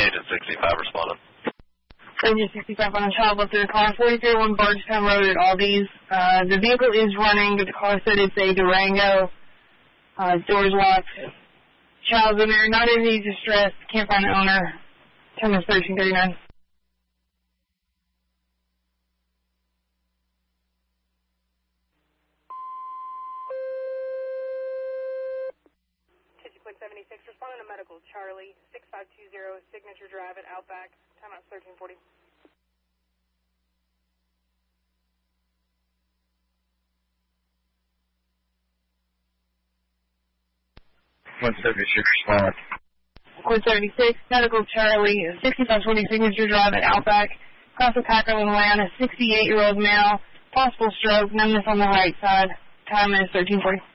Agent 65 responding. Agent 65 on a child left in the car, 4301 Bardstown Road at Aldi's. The vehicle is running, but the car said it's a Durango. Doors locked. Child's in there, not in any distress. Can't find the owner. Time is 13:39. Responding to medical, Charlie, 6520 Signature Drive at Outback, timeout 1340. Respond. 176, medical, Charlie, 6520 Signature Drive at Outback, cross of Packerland Land, a 68-year-old male, possible stroke, numbness on the right side, time is 1340.